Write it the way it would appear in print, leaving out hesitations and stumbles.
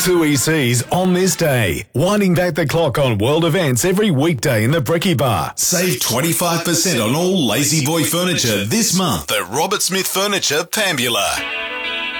Two ECs on this day. Winding back the clock on world events every weekday in the Brekkie Bar. Save 25% on all Lazy Boy furniture this month at Robert Smith Furniture, Pambula.